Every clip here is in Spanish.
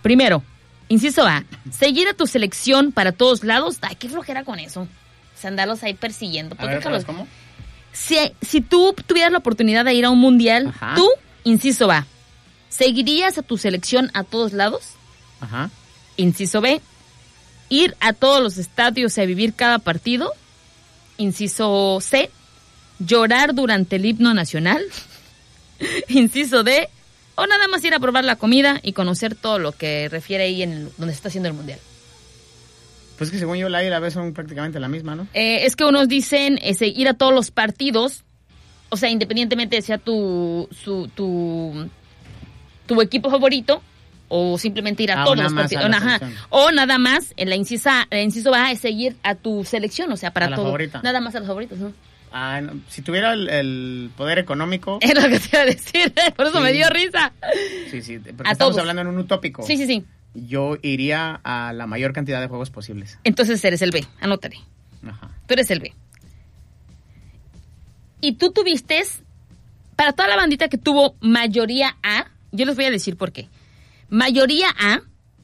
Primero, inciso A, seguir a tu selección para todos lados. Ay, qué flojera con eso. O sea, andarlos ahí persiguiendo. A ver, ¿cómo? Si tú tuvieras la oportunidad de ir a un mundial, Ajá. tú, inciso A, ¿seguirías a tu selección a todos lados? Ajá. Inciso B, ir a todos los estadios y a vivir cada partido. Inciso C, llorar durante el himno nacional. Inciso D, o nada más ir a probar la comida y conocer todo lo que refiere ahí donde se está haciendo el mundial. Pues que según yo la y la B son prácticamente la misma, ¿no? Es que unos dicen ir a todos los partidos, o sea, independientemente de sea tu equipo favorito, o simplemente ir a todos los partidos. O nada más, en la inciso A es seguir a tu selección, o sea, para todo. Favorita. Nada más a los favoritos, ¿no? No, si tuviera el poder económico... Es lo que te iba a decir, por eso me dio risa. Sí, porque estamos hablando en un utópico. Sí. Yo iría a la mayor cantidad de juegos posibles. Entonces eres el B, anótale. Ajá. Tú eres el B. Y tú tuviste, para toda la bandita que tuvo mayoría A, yo les voy a decir por qué. Mayoría A,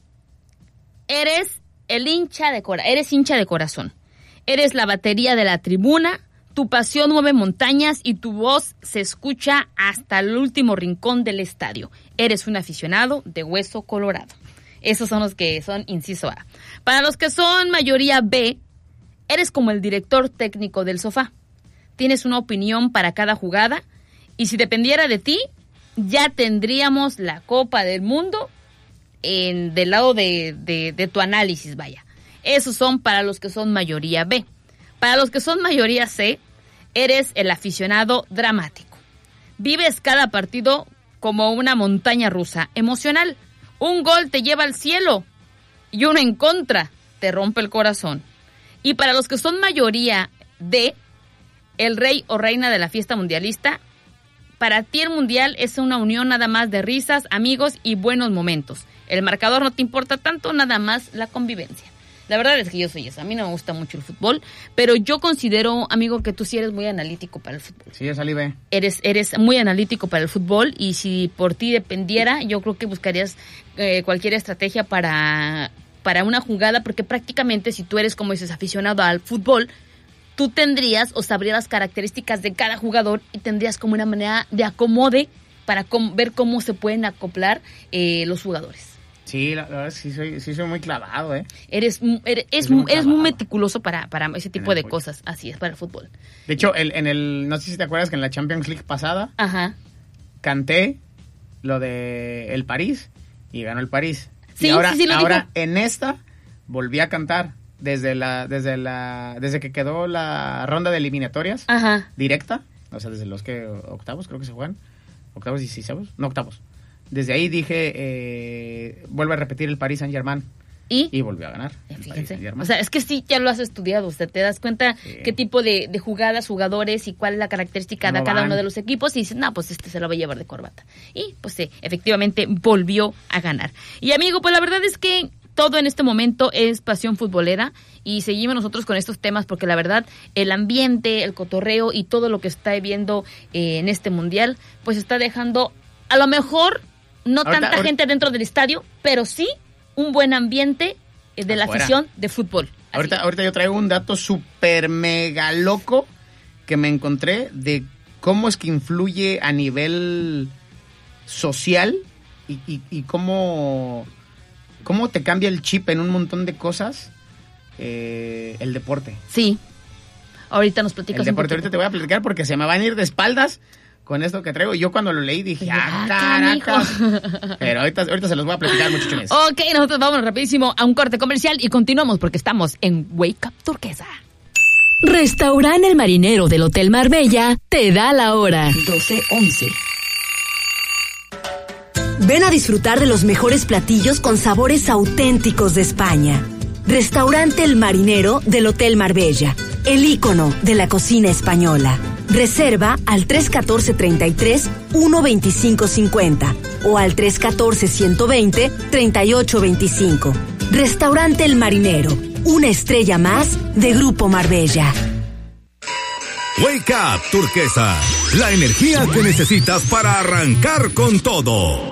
eres hincha de corazón. Eres la batería de la tribuna, tu pasión mueve montañas y tu voz se escucha hasta el último rincón del estadio. Eres un aficionado de hueso colorado. Esos son los que son inciso A. Para los que son mayoría B, eres como el director técnico del sofá. Tienes una opinión para cada jugada y si dependiera de ti, ya tendríamos la Copa del Mundo del lado de tu análisis, vaya. Esos son para los que son mayoría B. Para los que son mayoría C, eres el aficionado dramático. Vives cada partido como una montaña rusa emocional. Un gol te lleva al cielo y uno en contra te rompe el corazón. Y para los que son mayoría D, el rey o reina de la fiesta mundialista, para ti el mundial es una unión nada más de risas, amigos y buenos momentos. El marcador no te importa tanto, nada más la convivencia. La verdad es que yo soy eso. A mí no me gusta mucho el fútbol, pero yo considero, amigo, que tú sí eres muy analítico para el fútbol. Sí, ya salí B. Eres muy analítico para el fútbol y si por ti dependiera, yo creo que buscarías cualquier estrategia para una jugada, porque prácticamente si tú eres, como dices, aficionado al fútbol, tú tendrías o sabrías las características de cada jugador y tendrías como una manera de acomode para ver cómo se pueden acoplar los jugadores. Sí, la verdad es que sí soy muy clavado, ¿eh? Eres muy meticuloso para ese tipo de cosas. Así es, para el fútbol. De hecho, no sé si te acuerdas que en la Champions League pasada canté lo de el París y ganó el París. Sí, y ahora dijo. En esta volví a cantar desde que quedó la ronda de eliminatorias directa, o sea, desde los octavos creo que se juegan, octavos y 16avos, no octavos. Desde ahí dije, vuelve a repetir el Paris Saint-Germain. Y volvió a ganar. Fíjense. O sea, es que sí, ya lo has estudiado. O sea, te das cuenta qué tipo de jugadas, jugadores y cuál es la característica de cada uno de los equipos. Y dices, no, pues se lo va a llevar de corbata. Y pues efectivamente volvió a ganar. Y amigo, pues la verdad es que todo en este momento es pasión futbolera. Y seguimos nosotros con estos temas porque la verdad, el ambiente, el cotorreo y todo lo que está viendo en este mundial, pues está dejando a lo mejor no tanta gente dentro del estadio, pero sí un buen ambiente de la afición de fútbol. Ahorita yo traigo un dato súper mega loco que me encontré de cómo es que influye a nivel social y cómo te cambia el chip en un montón de cosas el deporte. Sí. Ahorita nos platicas. El deporte, ahorita te voy a platicar porque se me van a ir de espaldas con esto que traigo. Yo cuando lo leí dije, caracas. Pero ahorita se los voy a platicar, muchachones. Ok, nosotros vamos rapidísimo a un corte comercial y continuamos porque estamos en Wake Up Turquesa. Restaurante El Marinero del Hotel Marbella te da la hora. 12:11. Ven a disfrutar de los mejores platillos con sabores auténticos de España. Restaurante El Marinero del Hotel Marbella, el ícono de la cocina española. Reserva al 314-33-125-50 o al 314-120-3825. Restaurante El Marinero, una estrella más de Grupo Marbella. Wake Up Turquesa, la energía que necesitas para arrancar con todo.